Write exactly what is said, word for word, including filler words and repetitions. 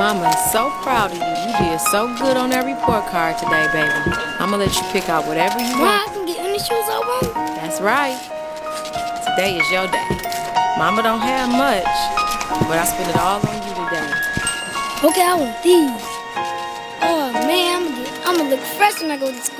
Mama is so proud of you. You did so good on that report card today, baby. I'm gonna let you pick out whatever you Mom, want. I can get any shoes I want? That's right. Today is your day. Mama don't have much, but I spent it all on you today. Okay, I want these. Oh man, I'm gonna, get, I'm gonna look fresh when I go to school.